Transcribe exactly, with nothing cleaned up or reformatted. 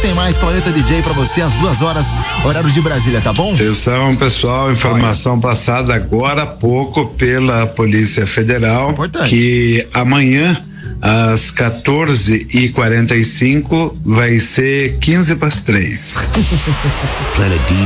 tem mais Planeta D J pra você às duas horas, horário de Brasília, tá bom? Atenção, pessoal, informação passada agora há pouco pela Polícia Federal. Importante. Que amanhã às quatorze e quarenta e cinco vai ser quinze para as três. Planet D